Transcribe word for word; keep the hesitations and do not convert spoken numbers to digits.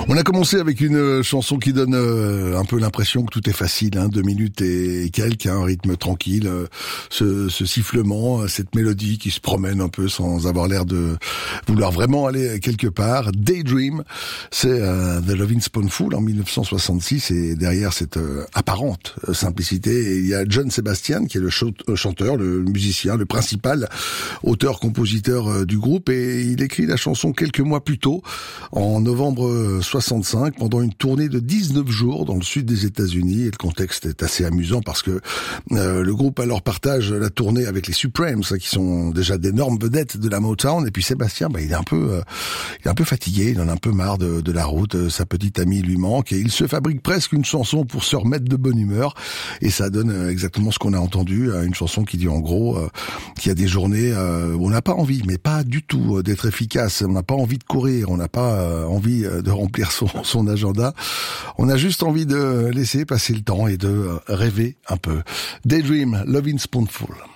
On a commencé avec une chanson qui donne euh, un peu l'impression que tout est facile, hein, deux minutes et quelques, hein, un rythme tranquille, euh, ce, ce sifflement, cette mélodie qui se promène un peu sans avoir l'air de vouloir vraiment aller quelque part. Daydream, c'est euh, The Lovin' Spoonful en mille neuf cent soixante-six, et derrière cette euh, apparente simplicité, il y a John Sebastian qui est le ch- chanteur, le musicien, le principal auteur-compositeur euh, du groupe, et il écrit la chanson quelques mois plus tôt, en novembre soixante-cinq, pendant une tournée de dix-neuf jours dans le sud des États-Unis. Et le contexte est assez amusant parce que euh, le groupe alors partage la tournée avec les Supremes, qui sont déjà d'énormes vedettes de la Motown. Et puis Sébastien, bah, il est un peu, euh, il est un peu fatigué, il en a un peu marre de, de la route. Sa petite amie lui manque et il se fabrique presque une chanson pour se remettre de bonne humeur. Et ça donne exactement ce qu'on a entendu, une chanson qui dit en gros euh, qu'il y a des journées euh, où on n'a pas envie, mais pas du tout, d'être efficace. On n'a pas envie de courir, on n'a pas euh, envie de remplir son, son agenda. On a juste envie de laisser passer le temps et de rêver un peu. Daydream, Lovin' Spoonful.